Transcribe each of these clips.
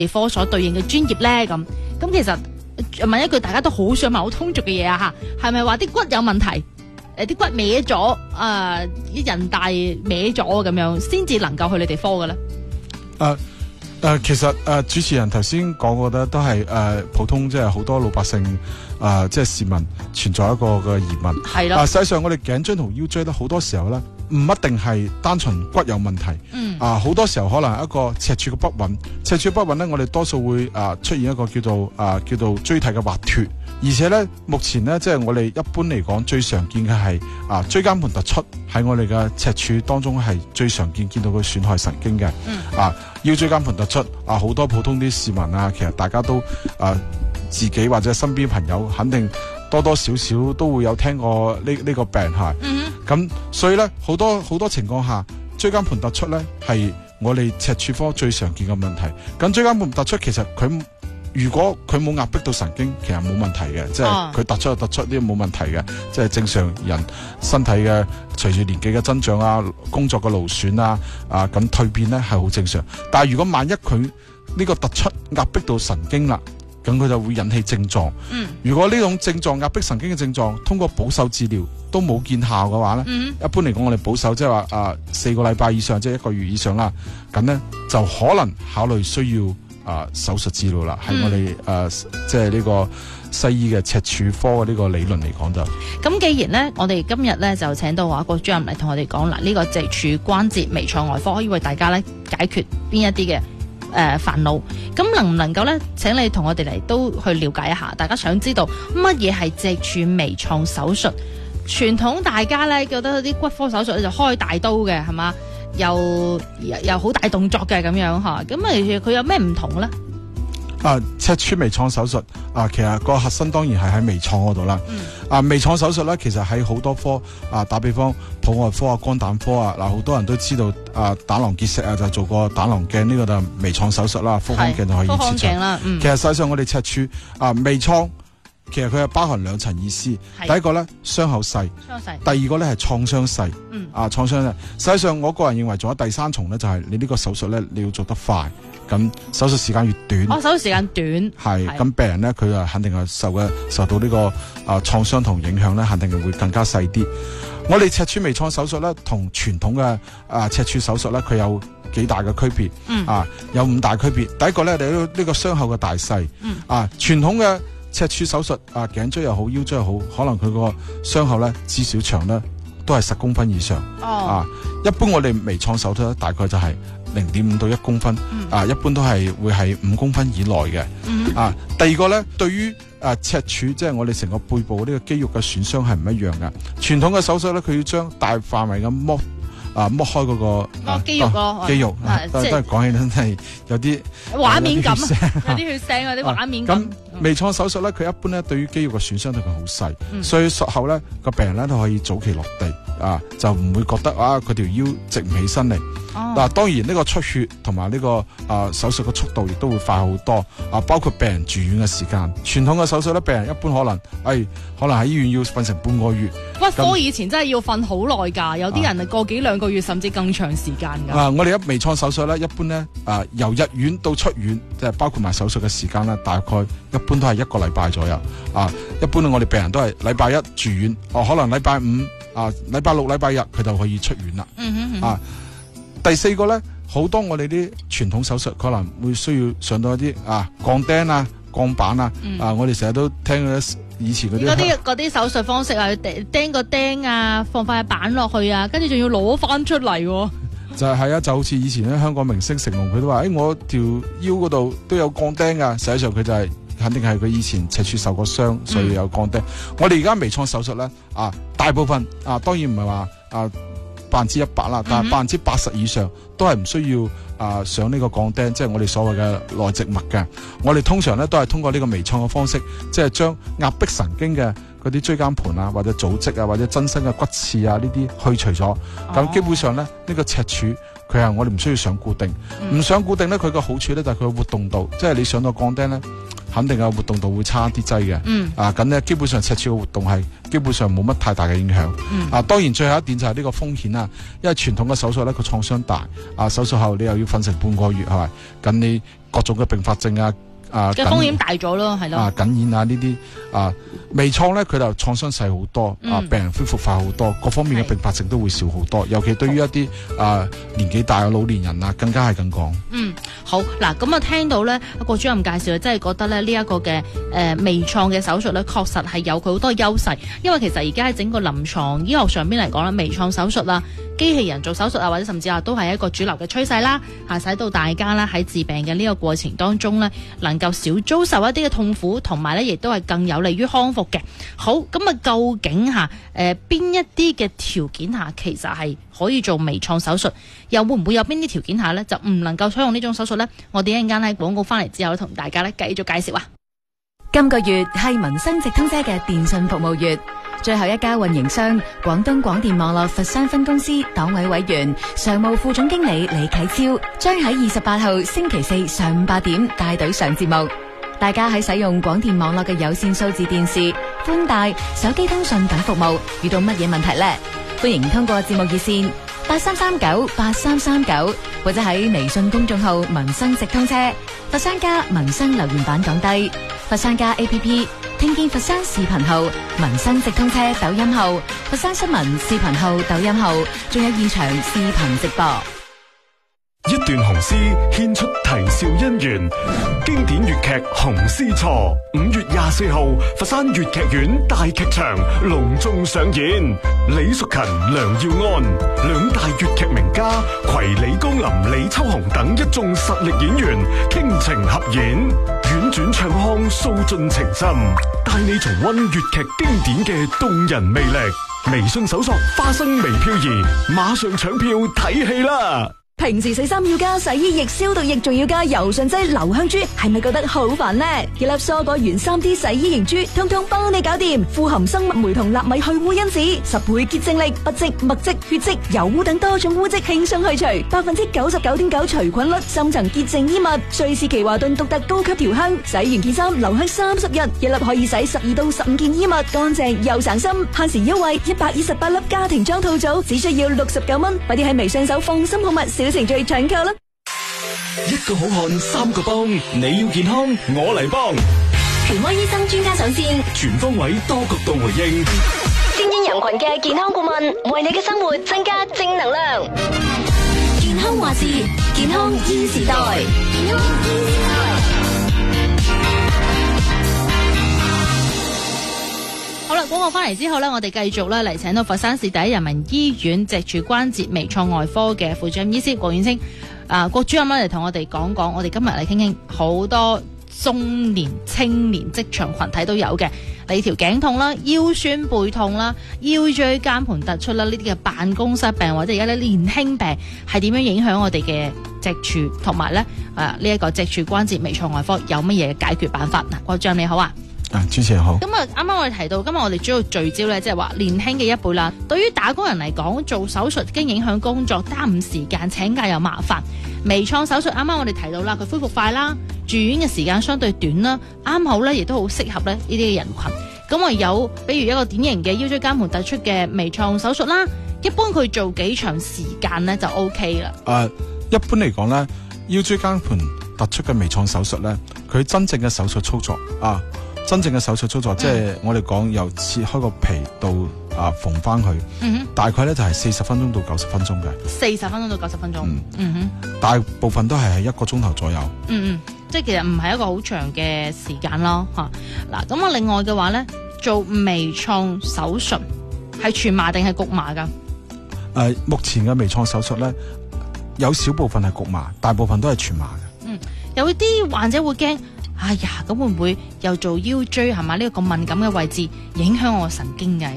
科所對應嘅專業咧？咁其實問一句大家都好想問好通俗嘅嘢啊嚇，係咪話啲骨有問題？啲骨歪咗，啲人大歪咗咁樣，先至能夠去你哋科嘅咧？ 其實主持人頭先講過咧，都係普通即係好多老百姓即係市民存在一個嘅疑問。 係咯。 實際上我哋頸椎同腰椎咧，好多時候咧唔一定係單純骨有問題。好多時候可能係一個脊柱嘅不穩。脊柱不穩咧，我哋多數會出現一個叫做椎體嘅滑脫。而且咧，目前咧，即係我哋一般嚟講最常見嘅係椎間盤突出，喺我哋嘅脊柱當中係最常見到佢損害神經嘅。腰椎間盤突出好多普通啲市民其實大家都自己或者身邊朋友肯定多多少少都會有聽過呢個病係。咁所以咧，好多情況下，椎間盤突出咧係我哋脊柱科最常見嘅問題。咁椎間盤突出其實如果佢冇壓迫到神經，其實冇問題嘅，即係佢突出就突出，呢個冇問題嘅，即係正常人身體嘅隨住年紀嘅增長工作嘅勞損咁蛻變咧係好正常。但係如果萬一佢呢個突出壓迫到神經啦，咁佢就會引起症狀。如果呢種症狀壓迫神經嘅症狀，通過保守治療都冇見效嘅話咧，一般嚟講我哋保守即係話4個禮拜以上，即係1個月以上啦，咁咧就可能考慮需要手術治療啦，喺我哋即係呢個西醫嘅脊柱科嘅呢個理論嚟講就。 咁既然咧，我哋今日咧就請到華國主任嚟同我哋講嗱，呢個脊柱關節微創外科可以為大家咧解決邊一啲嘅煩惱。咁能唔能夠咧，請你同我哋嚟都去了解一下，大家想知道乜嘢係脊柱微創手術？傳統大家咧覺得啲骨科手術咧就開大刀嘅係嘛？又好大動作嘅咁樣嚇，咁佢有咩唔同咧？ 脊柱微創手術其實個核心當然係喺微創嗰度啦。微創手術咧，其實喺好多科打比方普外科肝膽科好多人都知道膽囊結石就做過膽囊鏡，呢個就係微創手術啦，腹腔鏡就可以切除啦。其實實際上我哋脊柱微創。其實佢係包含2層意思，第一個咧傷口細，第二個咧係創傷細。創傷細。實際上我個人認為仲有第3重咧，就係你呢個手術咧你要做得快，咁手術時間越短， 手術時間短係咁病人咧佢肯定係受到呢個創傷同影響咧，肯定會更加細啲。我哋脊柱微創手術咧同傳統嘅脊柱手術咧，佢有幾大嘅區別。有5大區別。第一個咧，你呢個傷口嘅大細。傳統嘅脊柱手術頸椎又好，腰椎又好，可能佢個傷口咧至少長咧都係10公分以上。一般我哋微創手術咧大概就係0.5到1公分。一般都係會係5公分以內嘅。第二個咧，對於脊柱即係我哋成個背部呢個肌肉嘅損傷係唔一樣嘅。傳統嘅手術咧，佢要將大範圍咁剝開嗰個肌肉咯， 肌肉都係講起真係有啲畫面感，有啲血腥，有啲畫面感。 咁微創手術咧，佢一般咧對於肌肉嘅損傷對佢好細，所以術後咧個病人咧都可以早期落地就唔會覺得佢條腰直唔起身嚟。當然呢個出血同埋呢個手術嘅速度亦都會快好多。包括病人住院嘅時間，傳統嘅手術咧，病人一般可能喺醫院要瞓成半個月。 骨科以前真係要瞓好耐㗎，有啲人係個幾2個月，甚至更長時間㗎。 我哋一微創手術咧，一般咧由入院到出院，即係包括埋手術嘅時間咧，大概一般都係1個禮拜左右。一般我哋病人都係禮拜1住院，可能禮拜5、禮拜6、禮拜日佢就可以出院啦。第4個咧，好多我哋啲傳統手術可能會需要上到一啲鋼釘鋼板我哋成日都聽嗰以前嗰啲手術方式釘個釘放塊板落去跟住仲要攞翻出嚟。 就好似以前咧香港明星成龍，佢都話我條腰嗰度都有鋼釘㗎。實際上佢就係肯定係佢以前脊柱受過傷，所以有鋼釘。我哋而家微創手術咧大部分當然唔係話100%啦，但係80%以上都係唔需要上呢個鋼釘，即係我哋所謂嘅內植物嘅。我哋通常咧都係通過呢個微創嘅方式，即係將壓迫神經嘅嗰啲椎間盤或者組織或者增生嘅骨刺呢啲去除咗。咁基本上咧呢個脊柱佢係我哋唔需要上固定，唔上固定咧佢個好處咧就係佢嘅活動度，即係你上到鋼釘咧肯定嘅活動度會差啲劑嘅。咁咧基本上赤柱嘅活動係基本上冇乜太大嘅影響。當然最後一點就係呢個風險啦，因為傳統嘅手術咧，佢創傷大，手術後你又要瞓成半個月，係咪？咁你各種嘅併發症嘅風險大咗咯，係咯。 感染呢啲微創咧，佢就創傷細好多，病人恢復快好多，各方面嘅併發症都會少好多。尤其對於一啲年紀大嘅老年人啊，更加係咁講。 好嗱，咁啊聽到咧郭主任介紹，真係覺得咧呢一個嘅微創嘅手術咧，確實係有佢好多優勢。因為其實而家喺整個臨床醫學上邊嚟講咧，微創手術啊、機器人做手術啊，或者甚至都係一個主流嘅趨勢啦，使到大家咧喺治病嘅呢個過程當中咧，能夠少遭受一啲嘅痛苦，同埋咧亦都係更有利於康復嘅。好，咁啊究竟邊一啲嘅條件下其實係可以做微創手術，又會唔會有邊啲條件下咧就唔能夠採用呢種手術呢？我哋一陣間喺廣告翻嚟之後，同大家咧繼續介紹啊。 今個月係民生直通車嘅電信服務月，最後一家運營商廣東廣電網絡佛山分公司黨委委員、常務副總經理李啟超將喺28號星期四上午8點帶隊上節目。大家喺使用廣電網絡嘅有線數字電視、寬帶、手機通訊等服務遇到乜嘢問題呢？歡迎通過節目熱線83398339或者喺微信公眾號民生直通車、佛山家民生留言板講低、佛山家 APP、聽見佛山視頻號、民生直通車抖音號、佛山新聞視頻號抖音號，仲有現場視頻直播。 一段紅絲獻出啼笑姻緣，經典粵劇《紅絲錯》5月24號佛山粵劇院大劇場隆重上演，李淑勤、梁耀安兩大粵劇名家攜李江林、李秋紅等一眾實力演員傾情合演，婉轉唱腔訴盡情深，帶你重溫粵劇經典嘅動人魅力。微信搜索花生微漂移，馬上搶票睇戲啦！ 平時洗衫要加洗衣液、消毒液，仲要加柔順劑、留香珠，係咪覺得好煩呢？一粒蔬果原 3D 洗衣凝珠，通通幫你搞掂，富含生物酶同納米去污因子，10倍潔淨力，筆跡、墨跡、血跡、油污等多種污跡輕鬆去除，99.9%除菌率，深層潔淨衣物，瑞士奇華頓獨特高級調香，洗完件衫留香30日，一粒可以洗12到15件衣物，乾淨又省心，限時優惠128粒家庭裝套組，只需要69蚊，快啲喺微信搜放心好物小程序搶購啦！ 一個好漢3個幫，你要健康我嚟幫。 權威醫生專家上線， 全方位多角度回應， 精英人群嘅健康顧問，為你嘅生活增加正能量。健康話事，健康E時代。 好啦，廣告翻嚟之後呢，我哋繼續咧嚟請到佛山市第一人民醫院脊柱關節微創外科嘅副主任醫師郭遠清，郭主任咧嚟同我哋講講，我哋今日嚟傾傾好多中年、青年職場群體都有嘅，你條頸痛啦、腰酸背痛啦、腰椎間盤突出啦，呢啲嘅辦公室病或者而家啲年輕病係點樣影響我哋嘅脊柱，同埋咧呢一個脊柱關節微創外科有乜嘢解決辦法？嗱，郭主任你好啊！ 主持人好。 咁啊，啱啱我哋提到，今日我哋主要聚焦咧，即係話年輕嘅一輩啦。對於打工人嚟講，做手術經影響工作，耽誤時間，請假又麻煩。微創手術啱啱我哋提到啦，佢恢復快啦，住院嘅時間相對短啦，啱好咧，亦都好適合咧呢啲嘅人群。咁我有，比如一個典型嘅腰椎間盤突出嘅微創手術啦，一般佢做幾長時間咧就 OK 啦。 一般嚟講咧，腰椎間盤突出嘅微創手術咧，佢真正嘅手術操作真正嘅手術操作，即係我哋講由切開個皮到縫翻佢，大概咧就係40分鐘到90分鐘嘅。40分鐘到90分鐘，大部分都係1個鐘頭左右。 即係其實唔係一個好長嘅時間咯，吓嗱。咁另外嘅話咧，做微創手術係全麻定係焗麻噶？ 目前嘅微創手術咧，有少部分係焗麻，大部分都係全麻嘅。 有啲患者會驚。哎呀，咁會唔會又做腰椎係嘛？呢個咁敏感嘅位置影響我神經㗎咁樣？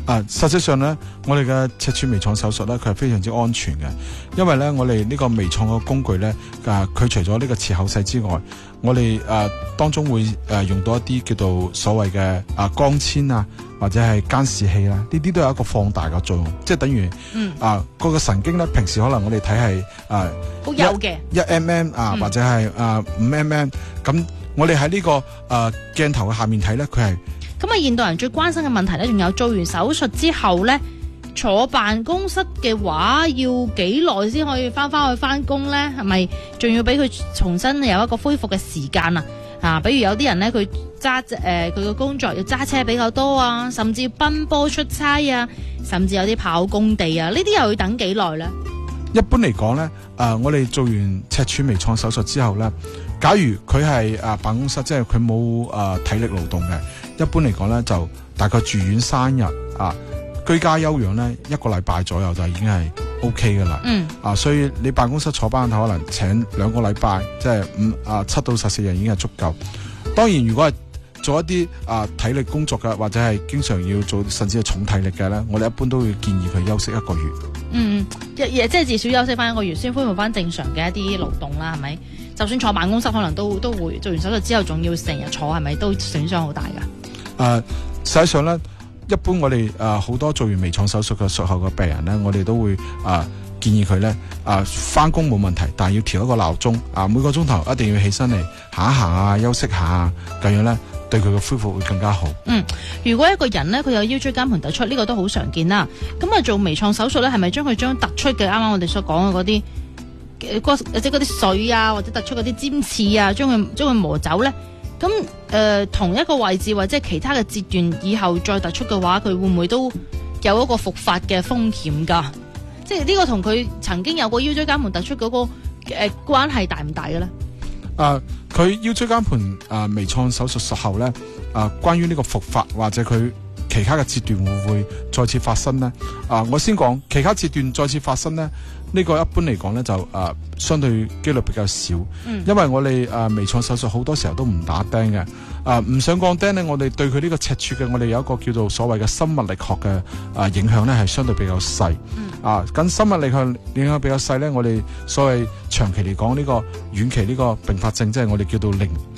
實際上咧，我哋嘅尺寸微創手術咧，佢係非常之安全嘅，因為咧，我哋呢個微創嘅工具咧，佢除咗呢個切口細之外，我哋當中會用到一啲叫做所謂嘅光纖啊，或者係監視器啦，呢啲都有一個放大嘅作用，即係等於嗰個神經咧，平時可能我哋睇係好幼嘅 1mm 或者係5mm，咁我哋喺呢個鏡頭嘅下面睇咧，佢係。 咁啊，現代人最關心嘅問題咧，仲有做完手術之後咧，坐辦公室嘅話，要幾耐先可以翻去翻工咧？係咪仲要俾佢重新有一個恢復嘅時間啊？比如有啲人咧，佢佢嘅工作要揸車比較多啊，甚至要奔波出差啊，甚至有啲跑工地啊，呢啲又要等幾耐咧？ 一般嚟講咧，我哋做完尺寸微創手術之後咧，假如佢係辦公室，即係佢冇體力勞動嘅。一般嚟講咧，就大概住院3日居家休養咧1個禮拜左右就已經係 OK 噶啦。所以你辦公室坐班可能請2個禮拜，即係7到14日已經係足夠。當然，如果係做一啲體力工作嘅，或者係經常要做甚至係重體力嘅咧，我哋一般都會建議佢休息1個月。 即係至少休息翻1個月，先恢復翻正常嘅一啲勞動啦，係咪？就算坐辦公室，可能都會做完手術之後，仲要成日坐，係咪都損傷好大噶？ 實際上咧，一般我哋好多做完微創手術嘅術後嘅病人咧，我哋都會建議佢咧翻工冇問題，但係要調一個鬧鐘每個鐘頭一定要起身嚟行一行休息下咁樣咧，對佢嘅恢復會更加好。 如果一個人咧佢有腰椎間盤突出，呢個都好常見啦。咁做微創手術咧，係咪將突出嘅啱啱我哋所講嘅嗰啲即係嗰啲髓啊，或者突出嗰啲尖刺啊，將佢磨走咧？咁同一個位置或者其他嘅截段以後再突出嘅話，佢會唔會都有一個復發嘅風險㗎？即係呢個同佢曾經有過腰椎間盤突出嗰個關係大唔大嘅咧？ 佢腰椎間盤微創手術術後咧關於呢個復發或者佢其他嘅截段會唔會再次發生呢？我先講其他截段再次發生呢，呢個一般嚟講咧就相對機率比較少，因為我哋微創手術好多時候都唔打釘嘅。唔想講釘咧，我哋對佢呢個尺寸嘅，我哋有一個叫做所謂嘅生物力學嘅影響咧，係相對比較細。咁生物力學影響比較細咧，我哋所謂長期嚟講呢個遠期呢個併發症，即係我哋叫做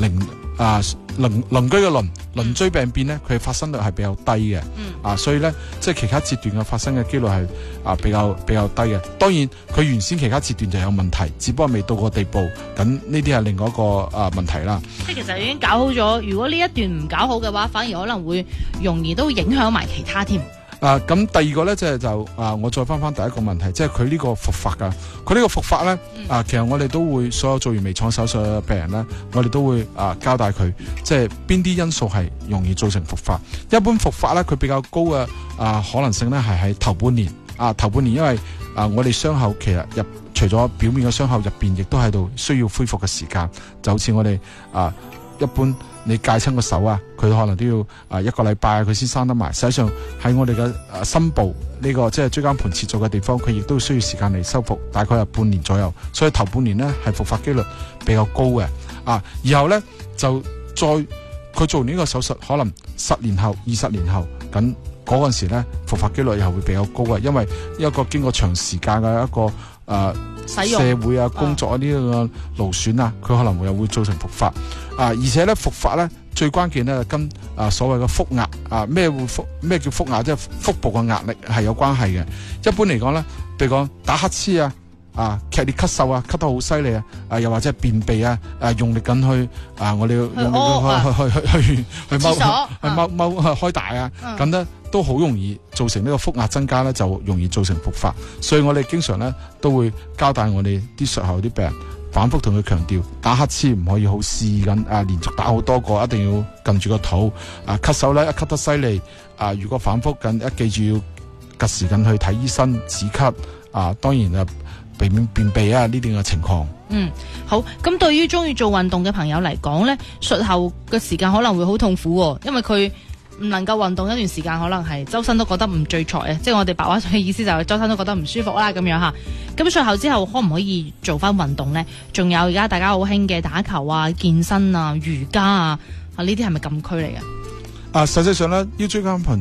鄰居嘅鄰椎病變咧，佢發生率係比較低嘅。所以咧，即係其他截段嘅發生嘅機率係比較低嘅。當然，佢原先其他截段就有問題，只不過未到個地步。咁呢啲係另外一個問題啦。 即係其實已經搞好咗，如果呢一段唔搞好嘅話，反而可能會容易都影響埋其他添。 咁第二個咧，我再翻第一個問題，即係佢呢個復發噶。佢呢個復發咧，其實我哋都會所有做完微創手術嘅病人咧，我哋都會交代佢，即係邊啲因素係容易造成復發。一般復發咧，佢比較高嘅可能性咧係喺頭半年。頭半年因為我哋傷口其實除咗表面嘅傷口入邊，亦都喺度需要恢復嘅時間。就好似我哋一般你戒親個手佢可能都要1個禮拜佢先生得埋。實際上喺我哋嘅深部呢個即係椎間盤切咗嘅地方，佢亦都需要時間嚟修復，大概係半年左右。所以頭半年咧係復發機率比較高嘅。然後咧就再佢做完呢個手術，可能10年後、20年後咁嗰陣時咧復發機率又會比較高嘅，因為一個經過長時間嘅一個社會工作呢個勞損佢可能會造成復發。而且咧復發咧最關鍵咧跟所謂嘅腹壓咩叫腹壓，即係腹部嘅壓力係有關係嘅。一般嚟講咧，譬如講打乞嗤劇烈咳嗽咳得好犀利又或者係便秘用力緊去我哋用力去踎開大咁咧都好容易造成呢個腹壓增加咧，就容易造成復發。所以我哋經常咧都會交代我哋啲術後啲病人，反覆同佢強調，打乞嗤唔可以好肆意咁連續打好多個，一定要撳住個肚。咳嗽咧一咳得犀利如果反覆緊記住要及時緊去睇醫生止咳當然避免便秘呢啲嘅情況。 好。咁對於中意做運動嘅朋友嚟講咧，術後嘅時間可能會好痛苦因為佢唔能夠運動一段時間，可能係周身都覺得唔聚財即係我哋白話上嘅意思就係周身都覺得唔舒服啦咁樣吓。咁術後之後可唔可以做翻運動呢？仲有而家大家好興嘅打球健身瑜伽呢啲係咪禁區嚟嘅？ 實際上咧，腰椎間盤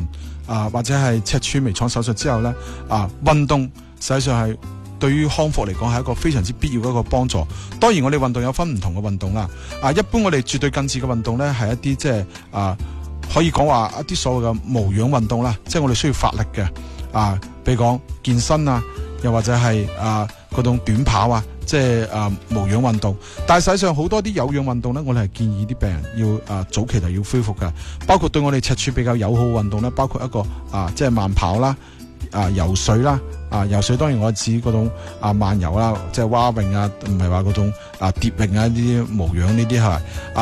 或者係尺柱微創手術之後咧運動實際上係對於康復嚟講係一個非常之必要嘅一個幫助。當然我哋運動有分唔同嘅運動啦。一般我哋絕對近似嘅運動咧係一啲即係可以講話一啲所謂嘅無氧運動啦，即係我哋需要發力嘅比如講健身又或者係嗰種短跑即係無氧運動。但係實際上好多啲有氧運動咧，我哋係建議啲病人要早期就要恢復嘅，包括對我哋尺寸比較友好運動咧，包括一個即係慢跑啦、游水啦。游水當然我指嗰種慢游啦，即係蛙泳唔係話嗰種蝶泳呢啲無氧呢啲係